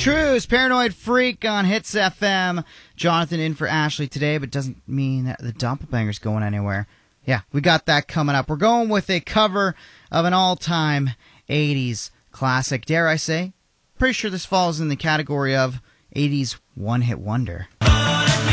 Trues, Paranoid Freak on Hits FM. Jonathan in for Ashley today, but doesn't mean that the Doppelbanger's going anywhere. Yeah, we got that coming up. We're going with a cover of an all-time 80s classic. Dare I say, pretty sure this falls in the category of 80s one-hit wonder.